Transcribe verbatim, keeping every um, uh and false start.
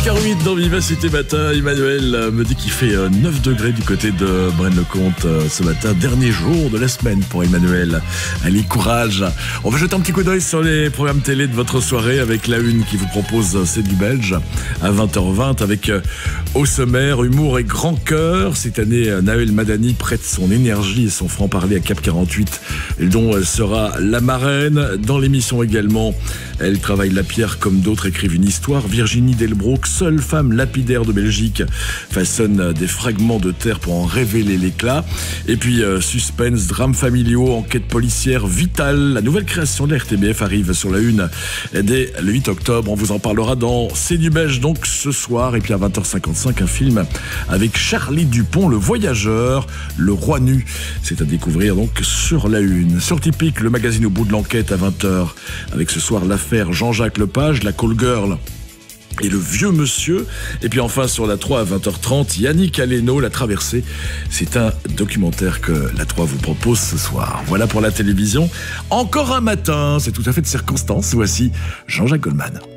quarante-huit dans Vivacité Matin, Emmanuel me dit qu'il fait neuf degrés du côté de Braine-le-Comte ce matin, dernier jour de la semaine pour Emmanuel. Allez, courage. On va jeter un petit coup d'œil sur les programmes télé de votre soirée avec la une qui vous propose C'est du Belge à vingt heures vingt avec au sommaire humour et grand cœur. Cette année, Naël Madani prête son énergie et son franc-parler à Cap quarante-huit dont elle sera la marraine. Dans l'émission également, elle travaille la pierre comme d'autres écrivent une histoire. Virginie Delbrook, seule femme lapidaire de Belgique, façonne des fragments de terre pour en révéler l'éclat. Et puis euh, suspense, drames familiaux, enquête policière vitale. La nouvelle création de la R T B F arrive sur la une dès le huit octobre. On vous en parlera dans C'est du Belge donc ce soir. Et puis à vingt heures cinquante-cinq, un film avec Charlie Dupont, le voyageur, le roi nu. C'est à découvrir donc sur la une. Sur Typique, le magazine au bout de l'enquête à vingt heures avec ce soir l'affaire Jean-Jacques Lepage, la call girl et le vieux monsieur. Et puis enfin sur la trois à vingt heures trente, Yannick Aleno, La Traversée. C'est un documentaire que la trois vous propose ce soir. Voilà pour la télévision. Encore un matin, c'est tout à fait de circonstance. Voici Jean-Jacques Goldman.